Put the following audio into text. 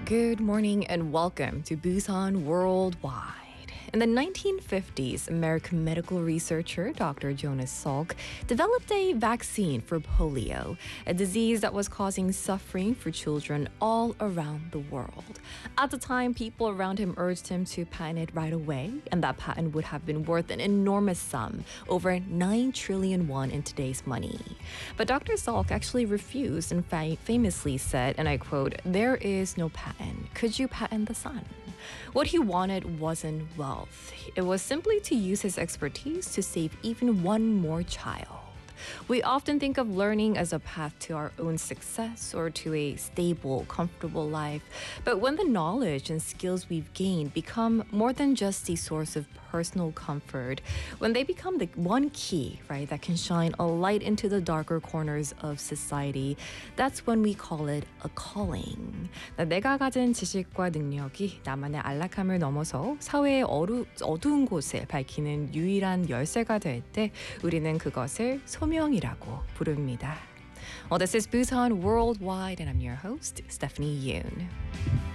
Good morning and welcome to Busan Worldwide. In the 1950s, American medical researcher Dr. Jonas Salk developed a vaccine for polio, a disease that was causing suffering for children all around the world. At the time, people around him urged him to patent it right away, and that patent would have been worth an enormous sum, over 9 trillion won in today's money. But Dr. Salk actually refused and famously said, and I quote, "There is no patent. Could you patent the sun?" What he wanted wasn't wealth. It was simply to use his expertise to save even one more child. We often think of learning as a path to our own success or to a stable, comfortable life. But when the knowledge and skills we've gained become more than just a source of personal comfort, when they become the one key, right, that can shine a light into the darker corners of society, that's when we call it a calling. 내가 가진 지식과 능력이 나만의 안락함을 넘어서 사회의 어두운 곳을 밝히는 유일한 열쇠가 될 때 우리는 그것을 소명이라고 부릅니다. Well, this is Busan Worldwide, and I'm your host, Stephanie Yoon.